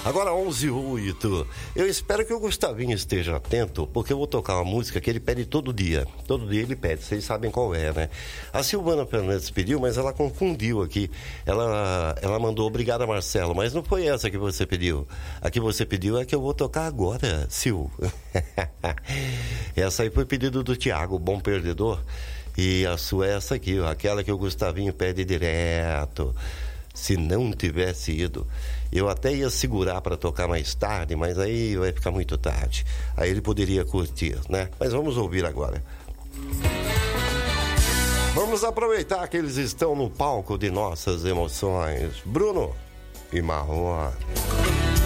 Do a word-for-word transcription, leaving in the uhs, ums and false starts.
Agora onze e oito. Eu espero que o Gustavinho esteja atento, porque eu vou tocar uma música que ele pede todo dia. Todo dia ele pede, vocês sabem qual é, né? A Silvana Fernandes pediu, mas ela confundiu aqui. Ela, ela mandou obrigada, Marcelo, mas não foi essa que você pediu. A que você pediu é que eu vou tocar agora, Sil. Essa aí foi pedido do Tiago, bom perdedor. E a sua é essa aqui, ó, aquela que o Gustavinho pede direto. Se não tivesse ido, eu até ia segurar para tocar mais tarde, mas aí vai ficar muito tarde. Aí ele poderia curtir, né? Mas vamos ouvir agora. Vamos aproveitar que eles estão no palco de nossas emoções. Bruno e Marrone.